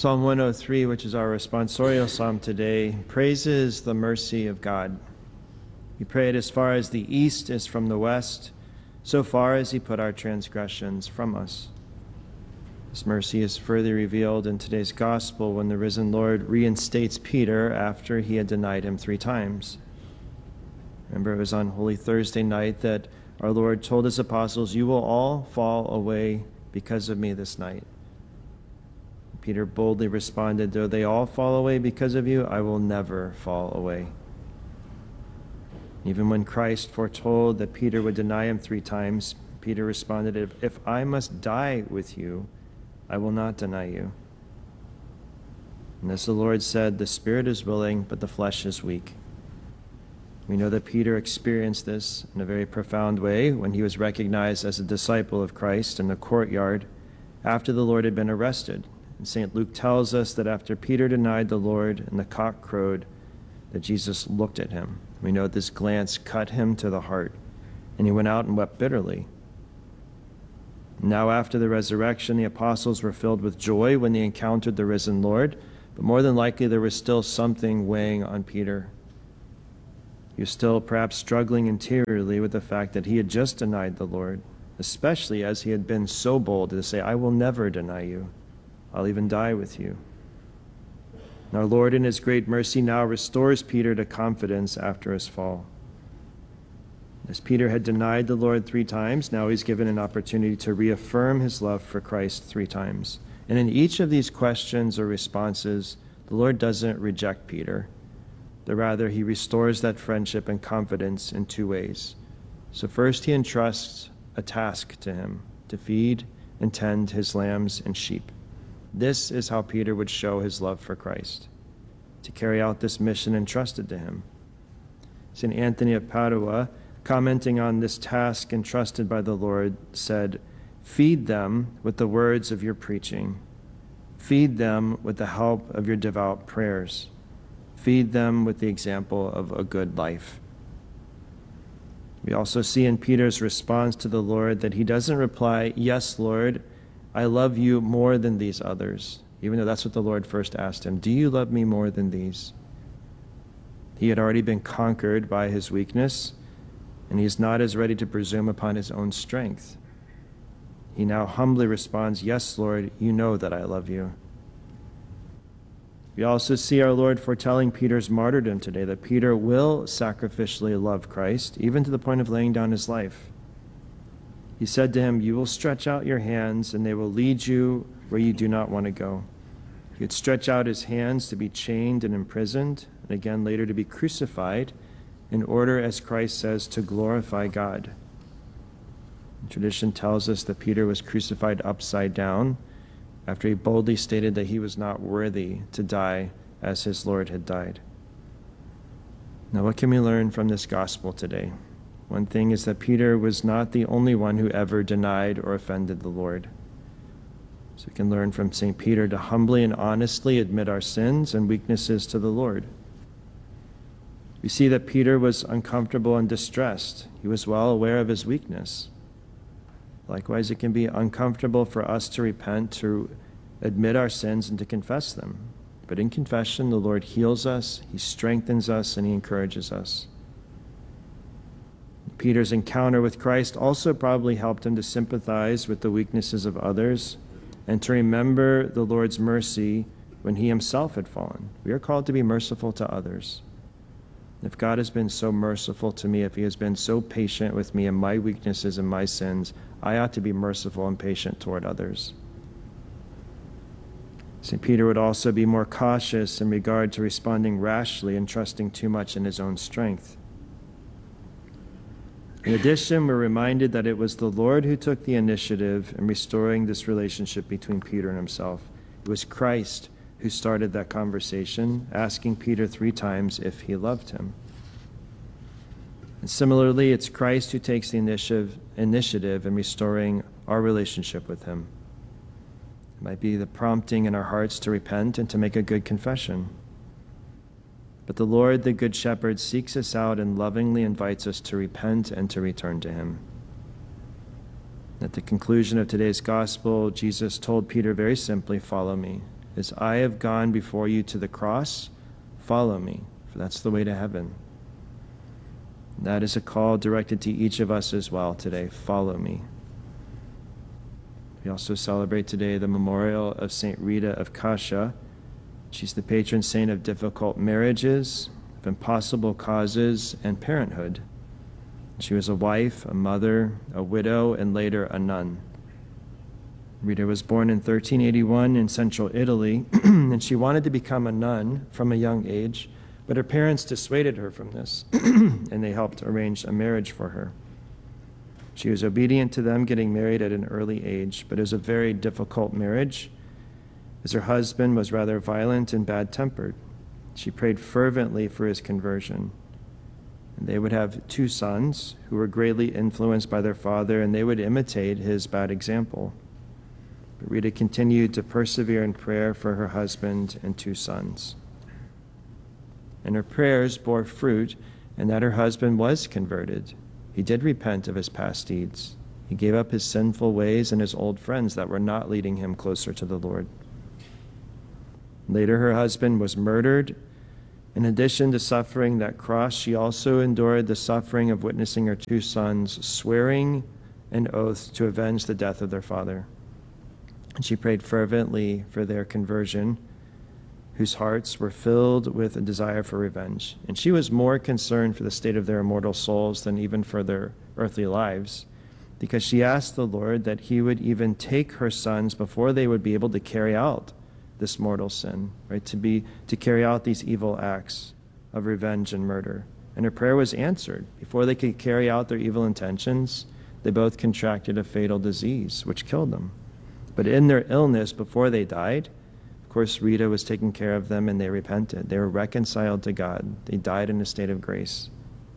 Psalm 103, which is our responsorial psalm today, praises the mercy of God. We pray it as far as the east is from the west, so far as he put our transgressions from us. This mercy is further revealed in today's gospel when the risen Lord reinstates Peter after he had denied him 3 times. Remember, it was on Holy Thursday night that our Lord told his apostles, "You will all fall away because of me this night." Peter boldly responded, "Though they all fall away because of you, I will never fall away." Even when Christ foretold that Peter would deny him 3 times, Peter responded, "If I must die with you, I will not deny you." And as the Lord said, the spirit is willing, but the flesh is weak. We know that Peter experienced this in a very profound way when he was recognized as a disciple of Christ in the courtyard after the Lord had been arrested. And St. Luke tells us that after Peter denied the Lord and the cock crowed, that Jesus looked at him. We know this glance cut him to the heart, and he went out and wept bitterly. Now after the resurrection, the apostles were filled with joy when they encountered the risen Lord, but more than likely there was still something weighing on Peter. He was still perhaps struggling interiorly with the fact that he had just denied the Lord, especially as he had been so bold to say, "I will never deny you. I'll even die with you." And our Lord in his great mercy now restores Peter to confidence after his fall. As Peter had denied the Lord 3 times, now he's given an opportunity to reaffirm his love for Christ 3 times. And in each of these questions or responses, the Lord doesn't reject Peter, but rather he restores that friendship and confidence in 2 ways. So first, he entrusts a task to him, to feed and tend his lambs and sheep. This is how Peter would show his love for Christ, to carry out this mission entrusted to him. St. Anthony of Padua, commenting on this task entrusted by the Lord, said, "Feed them with the words of your preaching. Feed them with the help of your devout prayers. Feed them with the example of a good life." We also see in Peter's response to the Lord that he doesn't reply, "Yes, Lord, I love you more than these others," even though that's what the Lord first asked him. "Do you love me more than these?" He had already been conquered by his weakness, and he is not as ready to presume upon his own strength. He now humbly responds, "Yes, Lord, you know that I love you." We also see our Lord foretelling Peter's martyrdom today, that Peter will sacrificially love Christ, even to the point of laying down his life. He said to him, "You will stretch out your hands, and they will lead you where you do not want to go." He would stretch out his hands to be chained and imprisoned, and again later to be crucified, in order, as Christ says, to glorify God. Tradition tells us that Peter was crucified upside down after he boldly stated that he was not worthy to die as his Lord had died. Now, what can we learn from this gospel today? One thing is that Peter was not the only one who ever denied or offended the Lord. So we can learn from St. Peter to humbly and honestly admit our sins and weaknesses to the Lord. We see that Peter was uncomfortable and distressed. He was well aware of his weakness. Likewise, it can be uncomfortable for us to repent, to admit our sins, and to confess them. But in confession, the Lord heals us, he strengthens us, and he encourages us. Peter's encounter with Christ also probably helped him to sympathize with the weaknesses of others and to remember the Lord's mercy when he himself had fallen. We are called to be merciful to others. If God has been so merciful to me, if he has been so patient with me and my weaknesses and my sins, I ought to be merciful and patient toward others. St. Peter would also be more cautious in regard to responding rashly and trusting too much in his own strength. In addition, we're reminded that it was the Lord who took the initiative in restoring this relationship between Peter and himself. It was Christ who started that conversation, asking Peter 3 times if he loved him. And similarly, it's Christ who takes the initiative in restoring our relationship with him. It might be the prompting in our hearts to repent and to make a good confession. But the Lord, the Good Shepherd, seeks us out and lovingly invites us to repent and to return to him. At the conclusion of today's gospel, Jesus told Peter very simply, "Follow me." As I have gone before you to the cross, follow me, for that's the way to heaven. That is a call directed to each of us as well today. Follow me. We also celebrate today the memorial of St. Rita of Cascia. She's the patron saint of difficult marriages, of impossible causes, and parenthood. She was a wife, a mother, a widow, and later a nun. Rita was born in 1381 in central Italy, and she wanted to become a nun from a young age, but her parents dissuaded her from this, and they helped arrange a marriage for her. She was obedient to them, getting married at an early age, but it was a very difficult marriage, as her husband was rather violent and bad-tempered. She prayed fervently for his conversion. And they would have 2 sons who were greatly influenced by their father, and they would imitate his bad example. But Rita continued to persevere in prayer for her husband and 2 sons. And her prayers bore fruit, and that her husband was converted. He did repent of his past deeds. He gave up his sinful ways and his old friends that were not leading him closer to the Lord. Later, her husband was murdered. In addition to suffering that cross, she also endured the suffering of witnessing her 2 sons swearing an oath to avenge the death of their father. And she prayed fervently for their conversion, whose hearts were filled with a desire for revenge. And she was more concerned for the state of their immortal souls than even for their earthly lives, because she asked the Lord that he would even take her sons before they would be able to carry out this mortal sin, right? To carry out these evil acts of revenge and murder. And her prayer was answered. Before they could carry out their evil intentions, they both contracted a fatal disease, which killed them. But in their illness, before they died, of course, Rita was taking care of them, and they repented. They were reconciled to God. They died in a state of grace.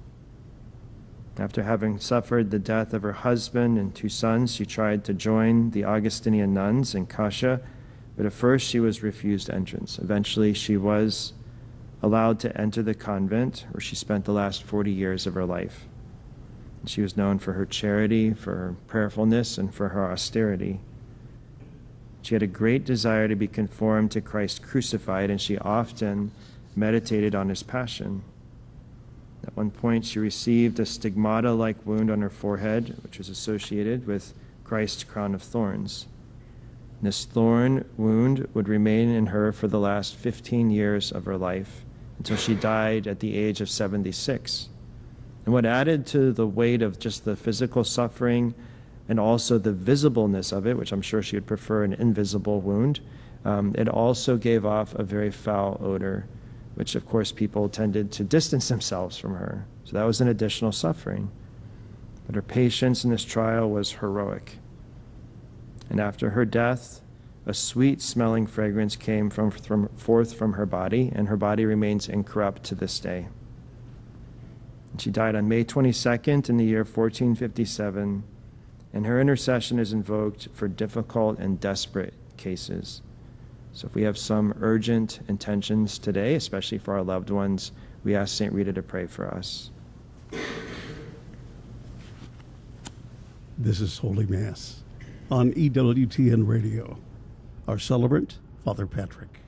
After having suffered the death of her husband and 2 sons, she tried to join the Augustinian nuns in Cascia, but at first she was refused entrance. Eventually, she was allowed to enter the convent, where she spent the last 40 years of her life. She was known for her charity, for her prayerfulness, and for her austerity. She had a great desire to be conformed to Christ crucified, and she often meditated on his passion. At one point, she received a stigmata-like wound on her forehead, which was associated with Christ's crown of thorns. This thorn wound would remain in her for the last 15 years of her life, until she died at the age of 76. And what added to the weight of just the physical suffering and also the visibleness of it, which I'm sure she would prefer an invisible wound, it also gave off a very foul odor, which of course people tended to distance themselves from her. So that was an additional suffering. But her patience in this trial was heroic. And after her death, a sweet-smelling fragrance came forth from her body, and her body remains incorrupt to this day. And she died on May 22nd in the year 1457, and her intercession is invoked for difficult and desperate cases. So if we have some urgent intentions today, especially for our loved ones, we ask St. Rita to pray for us. This is Holy Mass on EWTN Radio. Our celebrant, Father Patrick.